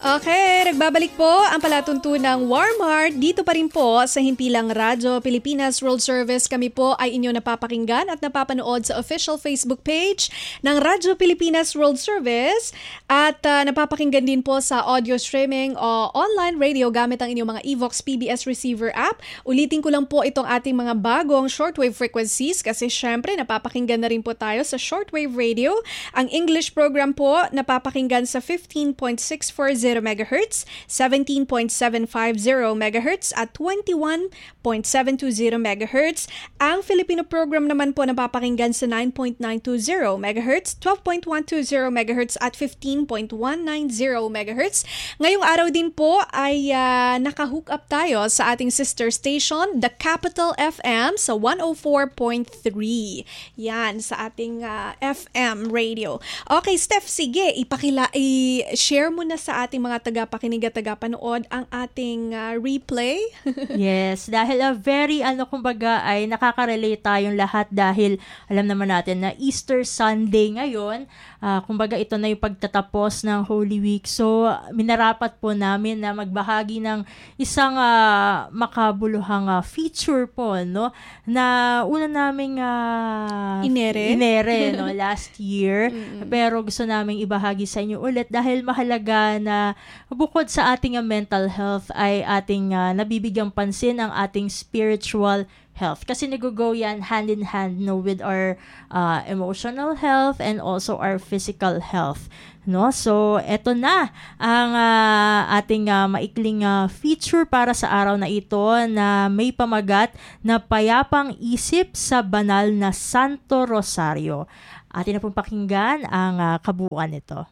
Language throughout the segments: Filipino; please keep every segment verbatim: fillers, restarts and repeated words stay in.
Okay, nagbabalik po ang palatuntunang Warm Heart. Dito pa rin po sa Himpilang Radyo Pilipinas World Service. Kami po ay inyo napapakinggan at napapanood sa official Facebook page ng Radyo Pilipinas World Service. At uh, napapakinggan din po sa audio streaming o online radio gamit ang inyong mga Evox P B S Receiver app. Ulitin ko lang po itong ating mga bagong shortwave frequencies kasi syempre napapakinggan na rin po tayo sa shortwave radio. Ang English program po napapakinggan sa fifteen point six four zero megahertz, seventeen point seven five zero megahertz at twenty-one point seven two zero megahertz. Ang Filipino program naman po napapakinggan sa nine point nine two zero megahertz, twelve point one two zero megahertz at fifteen point one nine zero megahertz. Ngayong araw din po ay uh, naka-hook up tayo sa ating sister station, The Capital F M sa one oh four point three. Yan, sa ating uh, F M radio. Okay, Steph, sige, ipakila, i-share mo na sa ating mga tagapakinig at tagapanood ang ating uh, replay. Yes, dahil uh, very ano kumbaga ay nakaka-relate tayong lahat dahil alam naman natin na Easter Sunday ngayon, uh, kumbaga ito na yung pagtatapos ng Holy Week. So, minarapat po namin na magbahagi ng isang uh, makabuluhang uh, feature po, no, na una naming uh, inere, inere no, last year. Mm-hmm. Pero gusto naming ibahagi sa inyo ulit dahil mahalaga na bukod sa ating uh, mental health ay ating uh, nabibigyang pansin ang ating spiritual health. Kasi nag-go yan hand in hand no, with our uh, emotional health and also our physical health. No? So, eto na ang uh, ating uh, maikling uh, feature para sa araw na ito na may pamagat na payapang isip sa banal na Santo Rosario. Atin na pong pakinggan ang uh, kabuuan nito.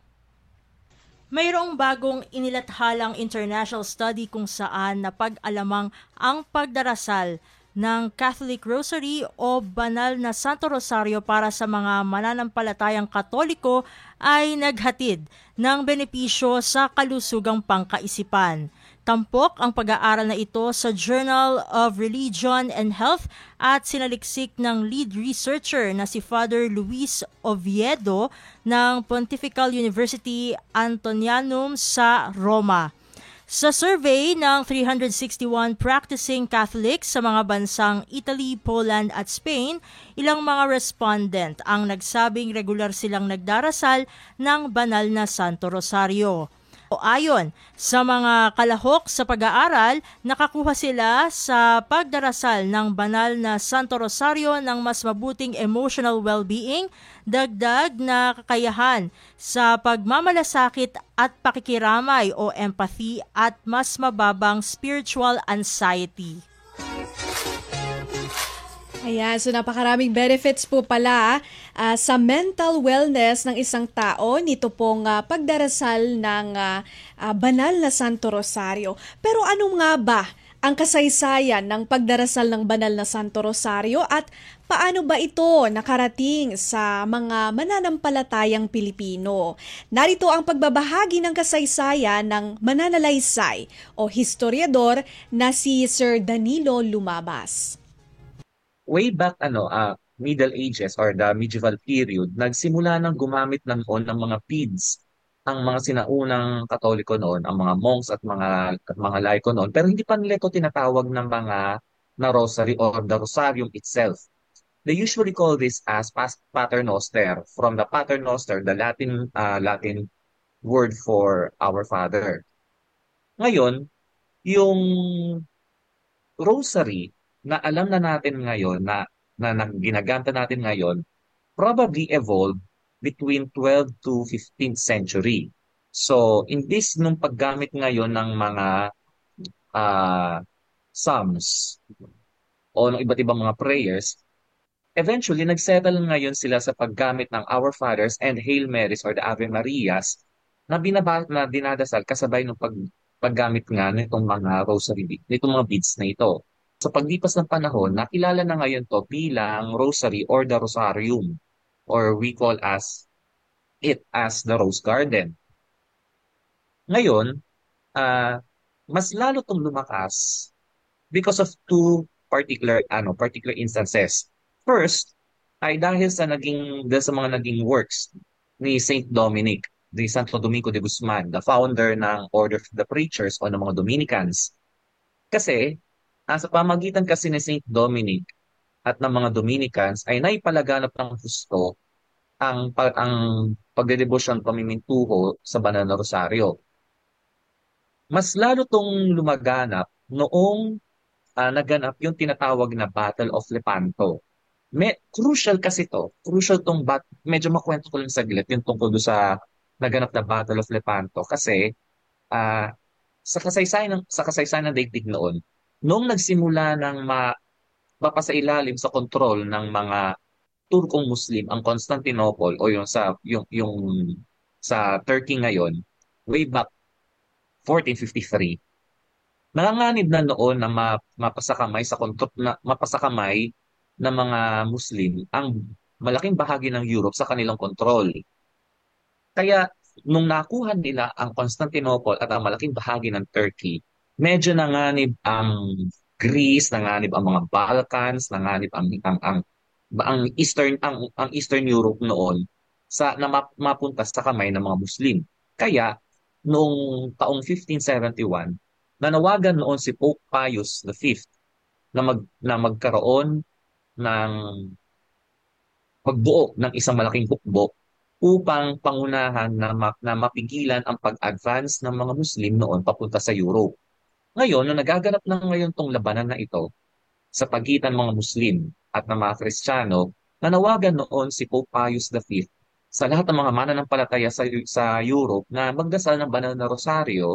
Mayroong bagong inilathalang international study kung saan napag-alamang ang pagdarasal ng Catholic Rosary o banal na Santo Rosario para sa mga mananampalatayang Katoliko ay naghatid ng benepisyo sa kalusugang pangkaisipan. Tampok ang pag-aaral na ito sa Journal of Religion and Health at sinaliksik ng lead researcher na si Father Luis Oviedo ng Pontifical University Antonianum sa Roma. Sa survey ng three hundred sixty-one practicing Catholics sa mga bansang Italy, Poland at Spain, ilang mga respondent ang nagsabing regular silang nagdarasal ng banal na Santo Rosario. O ayon sa mga kalahok sa pag-aaral, nakakuha sila sa pagdarasal ng banal na Santo Rosario ng mas mabuting emotional well-being, dagdag na kakayahan sa pagmamalasakit at pakikiramay o empathy at mas mababang spiritual anxiety. Ayan, so napakaraming benefits po pala uh, sa mental wellness ng isang tao nito pong uh, pagdarasal ng uh, uh, banal na Santo Rosario. Pero ano nga ba ang kasaysayan ng pagdarasal ng banal na Santo Rosario at paano ba ito nakarating sa mga mananampalatayang Pilipino? Narito ang pagbabahagi ng kasaysayan ng mananalaysay o historiador na si Sir Danilo Lumabas. Way back ano, uh, Middle Ages or the medieval period, nagsimula nang gumamit na noon ng mga beads ang mga sinaunang Katoliko noon, ang mga monks at mga at mga laiko noon. Pero hindi pa nila ito tinatawag ng mga na rosary or the rosarium itself. They usually call this as pas- paternoster, from the paternoster, the Latin uh, Latin word for our Father. Ngayon, yung rosary na alam na natin ngayon na, na, na ginagamit natin ngayon probably evolved between twelfth to fifteenth century. So, in this nung paggamit ngayon ng mga uh, psalms o ng iba't ibang mga prayers, eventually nagsettle ngayon sila sa paggamit ng Our Fathers and Hail Marys or the Ave Marias na binaba na dinadasal kasabay ng pag, paggamit nga nitong mga rosary, nitong mga beads na ito. Sa paglipas ng panahon, nakilala na ngayon to bilang rosary or the rosarium, or we call as it as the Rose Garden. Ngayon, uh, mas lalo itong lumakas because of two particular ano particular instances. First, ay dahil sa naging dahil sa mga naging works ni Saint Dominic. de Santo Domingo de Guzman, the founder ng Order of the Preachers o ng mga Dominicans. Kasi, ah, sa pamagitan kasi ni Saint Dominic at ng mga Dominicans ay naipalaganap ng husto ang, pag, ang pagdedebosyon pamimintuho sa Banal na Rosario. Mas lalo tong lumaganap noong ah, naganap yung tinatawag na Battle of Lepanto. May, crucial kasi to. Crucial tong bat, medyo makwento ko lang saglit yung tungkol doon sa naganap na Battle of Lepanto kasi ah, sa kasaysayan ng sa kasaysayan ng daigdig noon, noong nagsimula ng ma, mapasailalim sa kontrol ng mga Turkong Muslim ang Constantinople o yung sa yung yung sa Turkey ngayon, way back fourteen fifty-three. Nanganganib na noon na ma, mapasakamay sa kontrol na mapasakamay ng mga Muslim ang malaking bahagi ng Europe sa kanilang kontrol. Kaya nung nakuha nila ang Constantinople at ang malaking bahagi ng Turkey, medyo nanganib ang Greece, nanganib ang mga Balkans, nanganib ang ang ang, ang Eastern ang, ang Eastern Europe noon sa na map- mapunta sa kamay ng mga Muslim. Kaya noong taong fifteen seventy-one, nanawagan noon si Pope Pius the Fifth na mag na magkaroon ng magbuo ng isang malaking hukbo upang pangunahan na, ma- na mapigilan ang pag-advance ng mga Muslim noon papunta sa Europe. Ngayon, nung nagaganap na ngayon tong labanan na ito sa pagitan ng mga Muslim at ng mga Kristiyano, nanawagan noon si Pope Pius the Fifth sa lahat ng mga mananampalataya sa, sa Europe na magdasal ng banal na rosaryo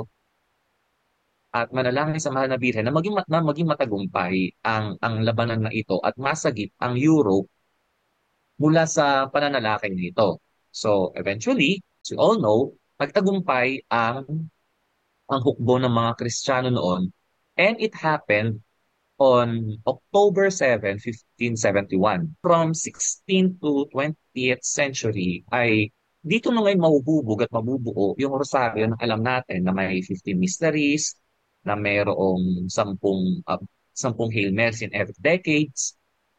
at manalangin sa mahal na Birhen na maging, mat- na maging matagumpay ang, ang labanan na ito at masagip ang Europe mula sa pananalakay nito. So eventually, as we all know, nagtagumpay ang ang hukbo ng mga Kristiyano noon, and it happened on October seventh, fifteen seventy-one. From sixteenth to twentieth century ay dito na ngayon mahuhubog at mabubuo yung rosaryo na alam natin na may fifteen mysteries, na mayroong sampung, uh, sampung Hail Marys in every decades,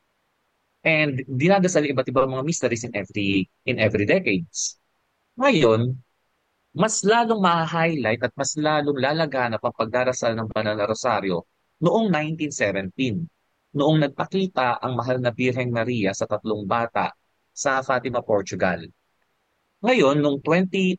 and dinadasal yung iba't ibang mga mysteries in every in every decades. Ngayon, mas lalong ma-highlight at mas lalong lalaganap ang pagdarasal ng Banal na Rosaryo noong nineteen seventeen, noong nagpakita ang mahal na Birheng Maria sa tatlong bata sa Fatima, Portugal. Ngayon, noong twenty,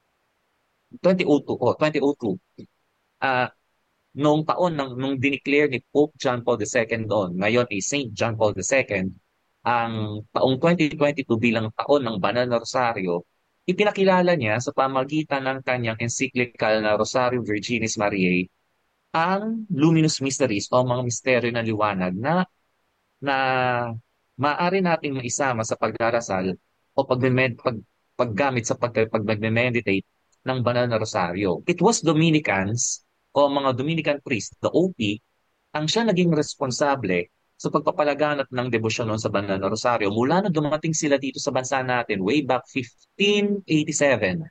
twenty oh two, oh, twenty oh two, ah, noong taon ng nung dineclare ni Pope John Paul the Second doon, ngayon ay Saint John Paul the Second, ang taong twenty twenty-two bilang taon ng Banal na Rosaryo, ipinakilala niya sa pamagitan ng kanyang encyclical na Rosario Virginis Mariae ang luminous mysteries o mga misteryo ng liwanag na na maaari nating maisama sa pagdarasal o pagme- pag, paggamit sa pag, pag meditate ng Banal na Rosaryo. It was Dominicans o mga Dominican priest, the O P, ang siya naging responsable sa pagpapalaganap ng debosyon noon sa Banal na Rosaryo mula na dumating sila dito sa bansa natin way back fifteen eighty-seven.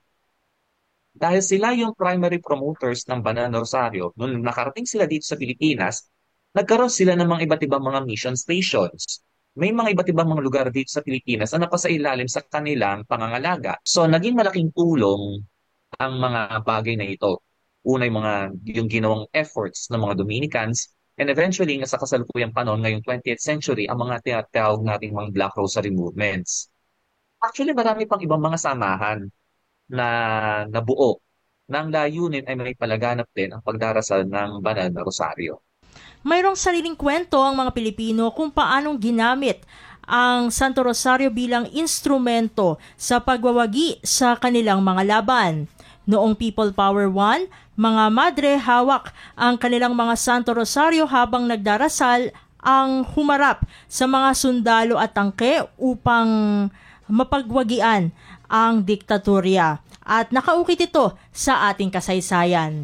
Dahil sila yung primary promoters ng Banal na Rosaryo, nung nakarating sila dito sa Pilipinas, nagkaroon sila ng mga iba't ibang mga mission stations. May mga iba't ibang mga lugar dito sa Pilipinas na napasailalim sa kanilang pangangalaga. So, naging malaking tulong ang mga bagay na ito. Una yung mga yung ginawang efforts ng mga Dominicans, and eventually nga sa kasalukuyang panahon ngayong twentieth century ang mga tinatawag nating mga Black Rosary movements. Actually, marami pang ibang mga samahan na nabuo ng layunin ay may palaganap din ang pagdarasal ng Banal na Rosaryo. Mayroong sariling kwento ang mga Pilipino kung paanong ginamit ang Santo Rosario bilang instrumento sa pagwawagi sa kanilang mga laban. Noong People Power One, mga madre hawak ang kanilang mga Santo Rosario habang nagdarasal ang humarap sa mga sundalo at tangke upang mapagwagian ang diktatorya. At nakaukit ito sa ating kasaysayan.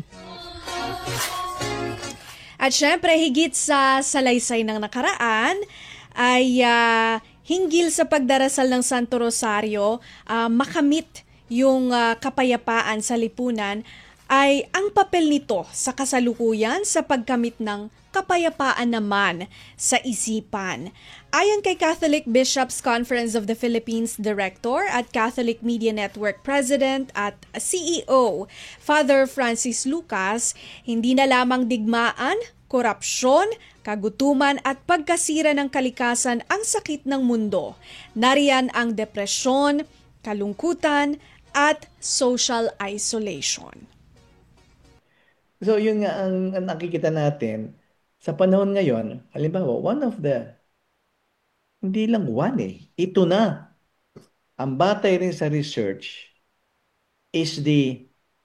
At syempre, higit sa salaysay ng nakaraan, ay uh, hinggil sa pagdarasal ng Santo Rosario, uh, makamit yung uh, kapayapaan sa lipunan, ay ang papel nito sa kasalukuyan sa pagkamit ng kapayapaan naman sa isipan. Ayon kay Catholic Bishops Conference of the Philippines Director at Catholic Media Network President at C E O, Father Francis Lucas, hindi na lamang digmaan, korupsyon, kagutuman at pagkasira ng kalikasan ang sakit ng mundo. Nariyan ang depresyon, kalungkutan at social isolation. So yun nga ang, ang nakikita natin sa panahon ngayon, halimbawa, one of the, hindi lang one eh, ito na, ang batay rin sa research is the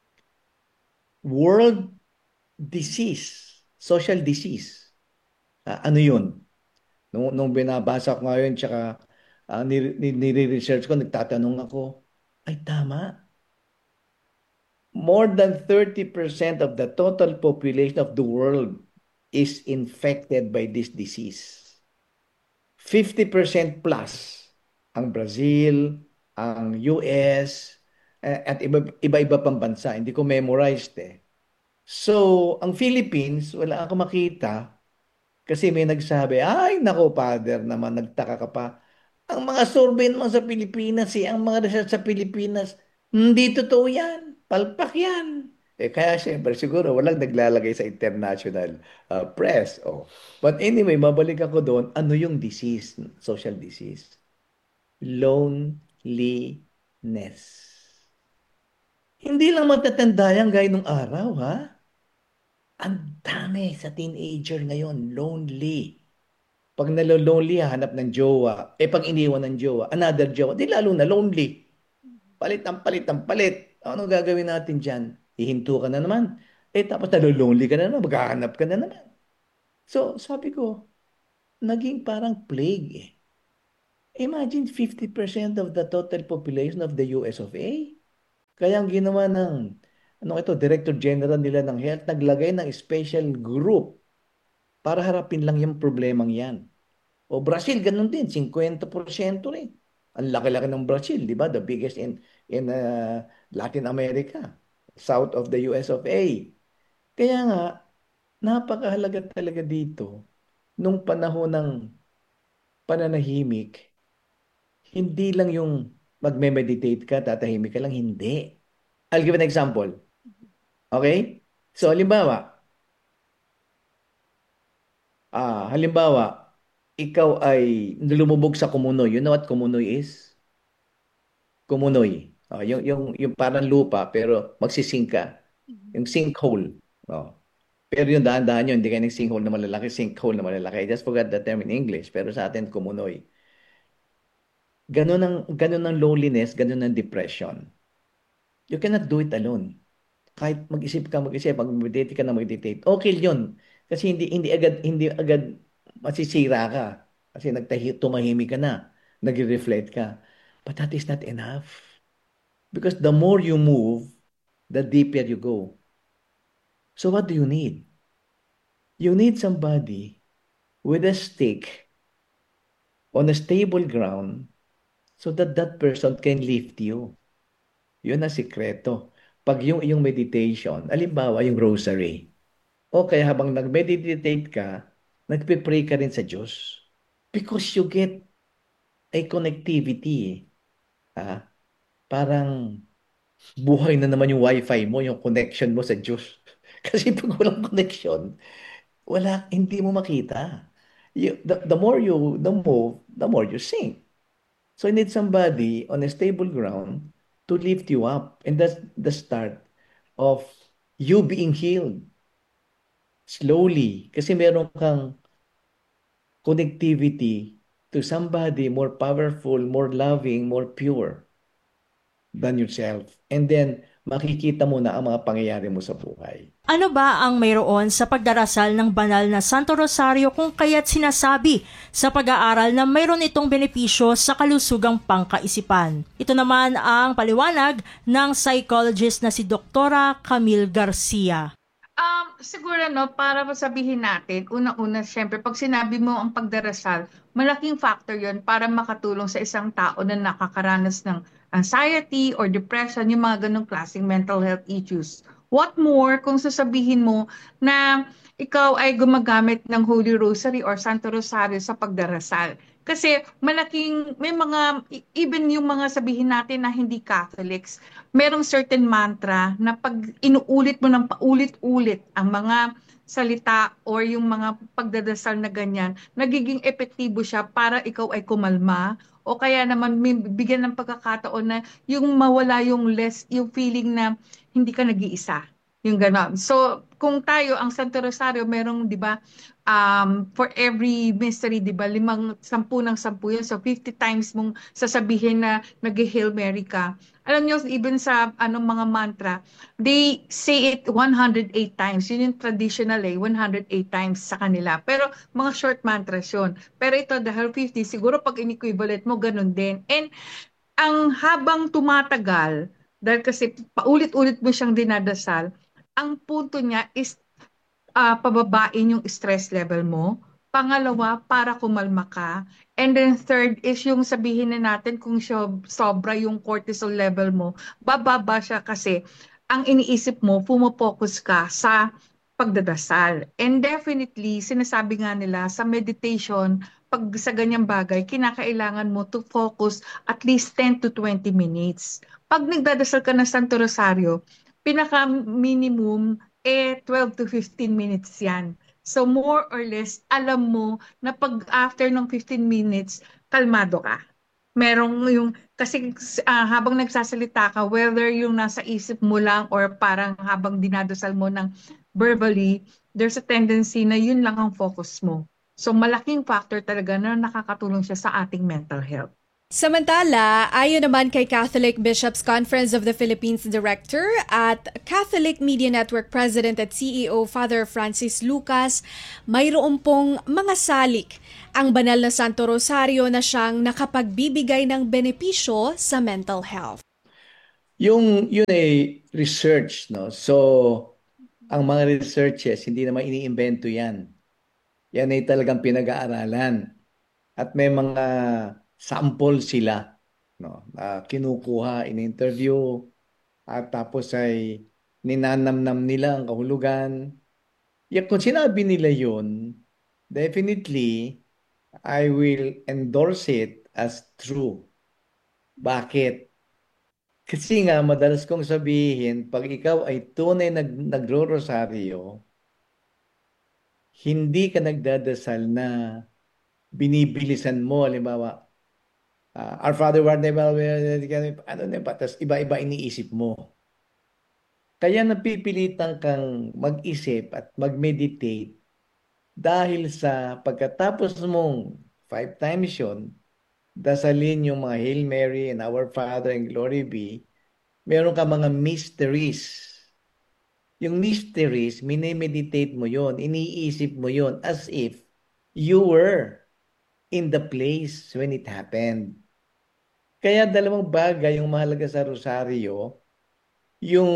world disease, social disease. Ah, ano yun? Nung, nung binabasa ko ngayon, tsaka uh, nire-research ko, nagtatanong ako, ay tama. More than thirty percent of the total population of the world is infected by this disease. fifty percent plus ang Brazil, ang U S, at iba, iba-iba pang bansa. Hindi ko memorized eh. So, ang Philippines, wala ako makita kasi may nagsabi, ay nako father naman, nagtaka ka pa. Ang mga survey naman sa Pilipinas, eh, ang mga research sa Pilipinas, hindi totoo yan. Palpak yan. Eh, kaya siyempre, siguro walang naglalagay sa international uh, press. Oh. But anyway, mabalik ako doon. Ano yung disease, social disease? Loneliness. Hindi lang matatanda yan gaya nung araw, ha? Ang dami sa teenager ngayon, lonely. Pag nalolonely, hanap ng jowa. Eh, pag iniwan ng jowa, another jowa, di lalo na lonely. Palit ang palit ang palit. Ano gagawin natin dyan? Ihinto ka na naman. Eh, tapos nalolonely ka na naman, maghahanap ka na naman. So, sabi ko, naging parang plague eh. Imagine fifty percent of the total population of the U S of A. Kaya ang ginawa ng, ano ito, Director General nila ng Health, naglagay ng special group para harapin lang yung problemang yan. O Brazil, ganun din, fifty percent rin. Ang laki-laki ng Brazil, di ba? The biggest in, in uh, Latin America, south of the U S of A. Kaya nga, napakahalaga talaga dito, nung panahon ng pananahimik, hindi lang yung magme-meditate ka, tatahimik ka lang, hindi. I'll give an example. Okay? So, halimbawa, ah, halimbawa, ikaw ay lumubog sa kumunoy. You know what kumunoy is? Kumunoy. Oh, yung, yung, yung parang lupa, pero magsisink ka. Yung sinkhole. Oh. Pero yung dahan-dahan yun, hindi kayo ng sinkhole na malalaki, sinkhole na malalaki. I just forgot the term in English, pero sa atin, kumunoy. Ganun ang, ganun ang loneliness, ganun ang depression. You cannot do it alone. Kahit mag-isip ka, mag-isip, mag-meditate ka na mag-meditate, okay yun. Kasi hindi hindi agad hindi agad masisira ka. Kasi nagtahi tumahimik ka na, nagre-reflect ka. But that is not enough. Because the more you move, the deeper you go. So what do you need? You need somebody with a stick on a stable ground so that that person can lift you. Yun ang sikreto. Pag yung yung meditation, alimbawa yung rosary, o kaya habang nag-meditate ka, nagpe-pray ka rin sa Diyos. Because you get a connectivity. Ah, parang buhay na naman yung wifi mo, yung connection mo sa Diyos. Kasi pag walang connection, wala, hindi mo makita. You, the, the more you the move, the more you sink. So you need somebody on a stable ground to lift you up. And that's the start of you being healed. Slowly. Kasi meron kang connectivity to somebody more powerful, more loving, more pure than yourself. And then, makikita mo na ang mga pangyayari mo sa buhay. Ano ba ang mayroon sa pagdarasal ng banal na Santo Rosario kung kaya't sinasabi sa pag-aaral na mayroon itong benepisyo sa kalusugang pangkaisipan? Ito naman ang paliwanag ng psychologist na si Doktora Camille Garcia. Um, siguro no, para masabihin natin, una-una, syempre, pag sinabi mo ang pagdarasal, malaking factor yon para makatulong sa isang tao na nakakaranas ng anxiety or depression, yung mga ganong klaseng mental health issues. What more kung sasabihin mo na ikaw ay gumagamit ng Holy Rosary or Santo Rosario sa pagdarasal. Kasi malaking, may mga, e- even yung mga sabihin natin na hindi Catholics, merong certain mantra na pag inuulit mo ng paulit-ulit ang mga salita or yung mga pagdadasal na ganyan, nagiging epektibo siya para ikaw ay kumalma o kaya naman may bigyan ng pagkakataon na yung mawala yung less, yung feeling na hindi ka nag-iisa. Yung gano'n. So, kung tayo, ang Santo Rosario, merong, di ba, um, for every mystery, di ba, limang, sampu ng sampu yun. So, fifty times mong sasabihin na nag-Hail Mary ka. Alam nyo, even sa anong mga mantra, they say it one hundred eight times. Yun yung traditional eh, one hundred eight times sa kanila. Pero mga short mantras yun. Pero ito, dahil fifty, siguro pag in-equivalent mo, ganun din. And ang habang tumatagal, dahil kasi paulit-ulit mo siyang dinadasal, ang punto niya is ah, pababain yung stress level mo. Pangalawa, para kumalma ka. And then third is yung sabihin na natin kung siya, sobra yung cortisol level mo, bababa siya kasi ang iniisip mo, focus ka sa pagdadasal. And definitely, sinasabi nga nila sa meditation, pag sa ganyang bagay, kinakailangan mo to focus at least ten to twenty minutes. Pag nagdadasal ka ng Santo Rosario, pinaka-minimum eh twelve to fifteen minutes yan. So more or less, alam mo na pag after ng fifteen minutes, kalmado ka. Merong yung, kasi ah, habang nagsasalita ka, whether yung nasa isip mo lang or parang habang dinadasal mo ng verbally, there's a tendency na yun lang ang focus mo. So malaking factor talaga na nakakatulong siya sa ating mental health. Samantala, ayon naman kay Catholic Bishops Conference of the Philippines Director at Catholic Media Network President at C E O Father Francis Lucas, mayroon pong mga salik ang banal na Santo Rosario na siyang nakapagbibigay ng benepisyo sa mental health. Yung yun ay research, no? So, ang mga researches, hindi naman iniimbento yan. Yan ay talagang pinag-aaralan. At may mga sample sila, no? Na kinukuha, in-interview, at tapos ay ninanamnam nila ang kahulugan. Yeah, kung sinabi nila yun, definitely, I will endorse it as true. Bakit? Kasi nga, madalas kong sabihin, pag ikaw ay tunay nag nagro-rosaryo, hindi ka nagdadasal na binibilisan mo, halimbawa, ah, Our Father who art in heaven, ano na pa, tapos iba-iba iniisip mo. Kaya napipilitan kang mag-isip at mag-meditate dahil sa pagkatapos mong five times yun, dasalin yung mga Hail Mary and Our Father and Glory be, meron ka mga mysteries. Yung mysteries, minimeditate mo yon, iniisip mo yon as if you were in the place when it happened. Kaya dalawang bagay yung mahalaga sa rosaryo, yung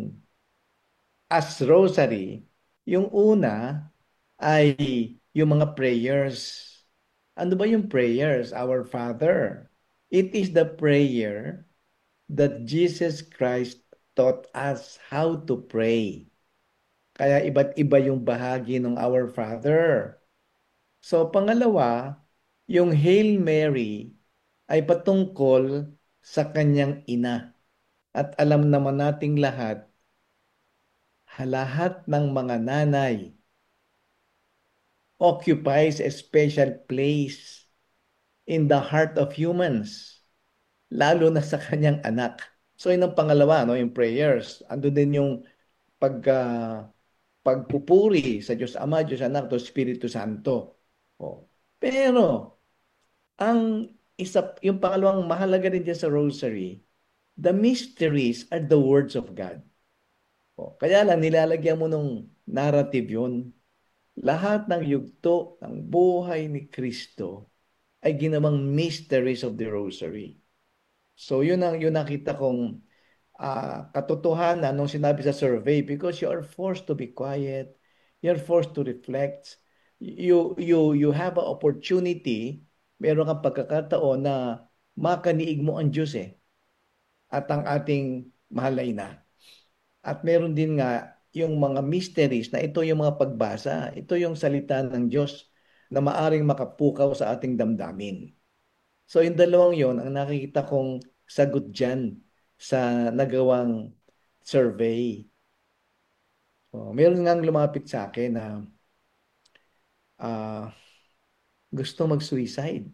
as rosary, yung una ay yung mga prayers. Ano ba yung prayers? Our Father. It is the prayer that Jesus Christ taught us how to pray. Kaya iba't iba yung bahagi ng Our Father. So pangalawa, yung Hail Mary ay patungkol sa kanyang ina. At alam naman nating lahat, lahat ng mga nanay occupies a special place in the heart of humans, lalo na sa kanyang anak. So yun ang pangalawa, no, yung prayers. Ando din yung pag, ah, pagpupuri sa Diyos Ama, Diyos Anak, at Espiritu Santo. Oh. Pero, ang isa, yung pangalawang mahalaga rin dyan sa rosary, the mysteries are the words of God. Oh. Kaya lang, nilalagyan mo nung narrative yun. Lahat ng yugto ng buhay ni Kristo ay ginawang mysteries of the rosary. So yun ang yun nakita kong uh, katotohanan nung sinabi sa survey, because you are forced to be quiet, you're forced to reflect, you you you have an opportunity, meron kang pagkakataon na makaniig mo ang Diyos eh, at ang ating mahal na ina. At meron din nga yung mga mysteries na ito yung mga pagbasa. Ito yung salita ng Diyos na maaring makapukaw sa ating damdamin. So yung dalawang yon ang nakikita kong sagot dyan sa nagawang survey. So, meron nga lumapit sa akin na ah, gusto mag-suicide.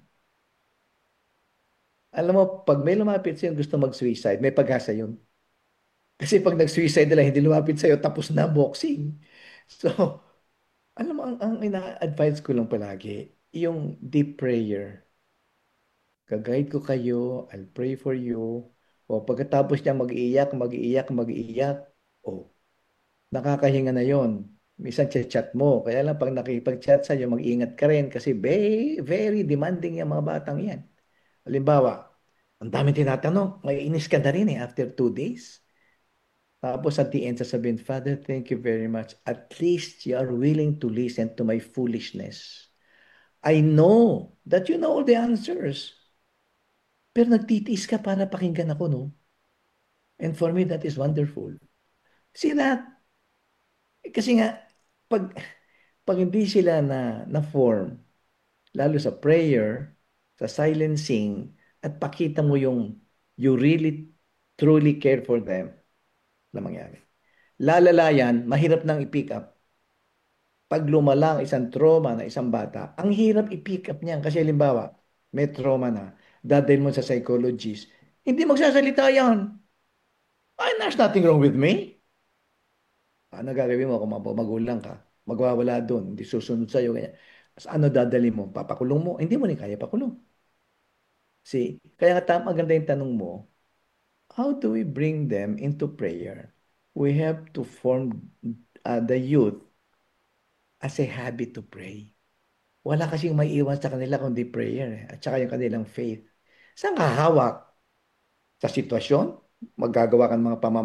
Alam mo, pag may lumapit sa'yo gusto mag-suicide, may pag-asa yun. Kasi pag nag-suicide nila, hindi lumapit sa'yo, tapos na boxing. So, alam mo, ang, ang ina-advise ko lang palagi, yung deep prayer. Kagayad ko kayo, I'll pray for you. O pagkatapos niya mag-iiyak, mag-iiyak, mag-iiyak, o nakakahinga na yon. Minsan chat mo. Kaya lang pag nakipag-chat sa'yo, mag-ingat ka rin kasi very, very demanding yung mga batang yan. Halimbawa, ang dami tinatanong, may inis ka na rin eh after two days. Tapos at the end, sasabihin, Father, thank you very much. At least you are willing to listen to my foolishness. I know that you know all the answers. Pero nagtitiis ka para pakinggan ako, no? And for me, that is wonderful. See that? Kasi nga, pag, pag hindi sila na, na-form, lalo sa prayer, sa silencing, at pakita mo yung you really, truly care for them, na mangyari. Lalala yan, mahirap nang i-pick up. Pag lumala ang isang trauma na isang bata, ang hirap i-pick up niyan. Kasi halimbawa, may trauma na, dadalhin mo sa psychologist, hindi magsasalita yan. Ay, there's nothing wrong with me. Ano gagawin mo kung mag- magulang ka? Magwawala doon, hindi susunod sa'yo. Ganyan. As ano dadali mo? Papakulong mo? Hindi mo rin kaya pakulong. See? Kaya nga tama, maganda yung tanong mo, how do we bring them into prayer? We have to form uh, the youth as a habit to pray. Wala kasing may iwan sa kanila kundi prayer eh, at saka yung kanilang faith. Saan ka hawak? Sa sitwasyon? Maggagawa ka ng mga pamamagitan